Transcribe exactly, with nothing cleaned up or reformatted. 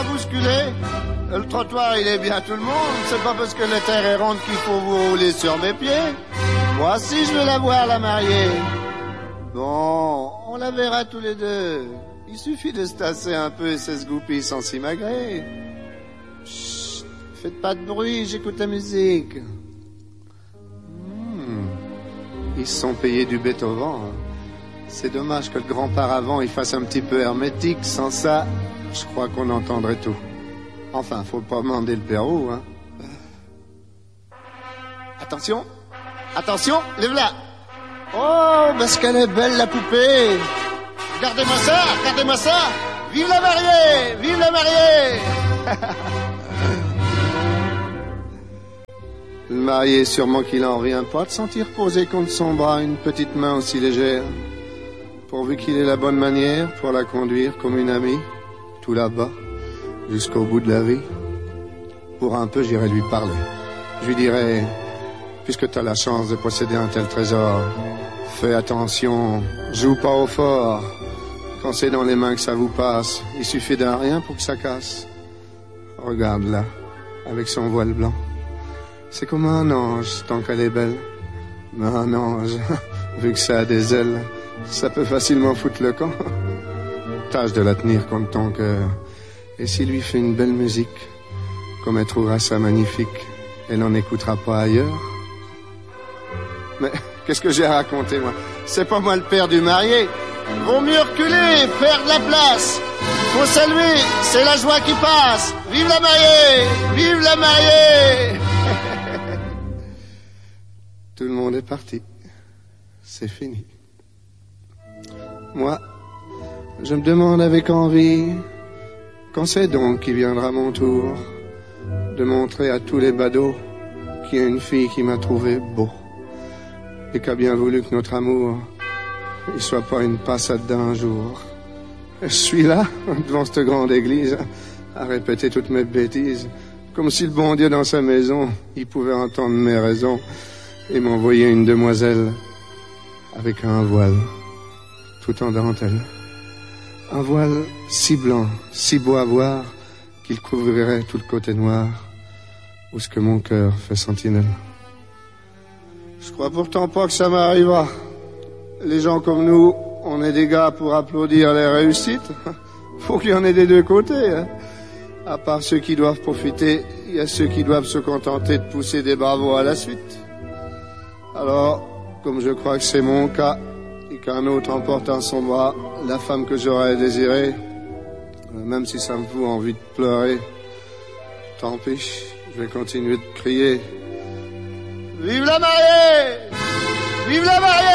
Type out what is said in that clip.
pas bousculer. Le trottoir, il est bien tout le monde. C'est pas parce que la terre est ronde qu'il faut vous rouler sur mes pieds. Moi aussi, je veux la voir, la mariée. Bon, on la verra tous les deux. Il suffit de se tasser un peu et s'esgoupiller sans s'imagrer. Chut, faites pas de bruit, j'écoute la musique. Hmm, ils se sont payés du Beethoven. C'est dommage que le grand paravent il fasse un petit peu hermétique. Sans ça, je crois qu'on entendrait tout. Enfin, faut pas demander le Pérou, hein. Attention, attention, lève-la. Oh, parce qu'elle est belle, la poupée. Regardez-moi ça, regardez-moi ça. Vive la mariée, vive la mariée. Le marié, sûrement qu'il en revient pas de sentir poser contre son bras une petite main aussi légère. Pourvu qu'il ait la bonne manière pour la conduire comme une amie, tout là-bas, jusqu'au bout de la vie. Pour un peu, j'irai lui parler. Je lui dirai, puisque tu as la chance de posséder un tel trésor, fais attention, joue pas au fort. Quand c'est dans les mains que ça vous passe, il suffit d'un rien pour que ça casse. Regarde-la, avec son voile blanc. C'est comme un ange, tant qu'elle est belle. Mais un ange, vu que ça a des ailes, ça peut facilement foutre le camp. Tâche de la tenir contre ton cœur. Et s'il lui fait une belle musique, comme elle trouvera ça magnifique, elle n'en écoutera pas ailleurs. Mais qu'est-ce que j'ai raconté, moi? C'est pas moi le père du marié. Vaut mieux reculer, faire de la place. Faut saluer, c'est la joie qui passe. Vive la mariée, vive la mariée. Tout le monde est parti. C'est fini. Moi, je me demande avec envie, quand c'est donc qu'il viendra mon tour de montrer à tous les badauds qu'il y a une fille qui m'a trouvé beau et qui a bien voulu que notre amour il soit pas une passade d'un jour. Je suis là, devant cette grande église, à répéter toutes mes bêtises, comme si le bon Dieu dans sa maison, il pouvait entendre mes raisons et m'envoyer une demoiselle avec un voile tout en dentelle. Un voile si blanc, si beau à voir, qu'il couvrirait tout le côté noir, où ce que mon cœur fait sentinelle. Je crois pourtant pas que ça m'arrivera. Les gens comme nous, on est des gars pour applaudir les réussites. Faut qu'il y en ait des deux côtés, hein. À part ceux qui doivent profiter, il y a ceux qui doivent se contenter de pousser des bravos à la suite. Alors, comme je crois que c'est mon cas, et qu'un autre emporte en son bras la femme que j'aurais désirée, même si ça me fout envie de pleurer, tant pis, je vais continuer de crier. Vive la mariée! Vive la mariée!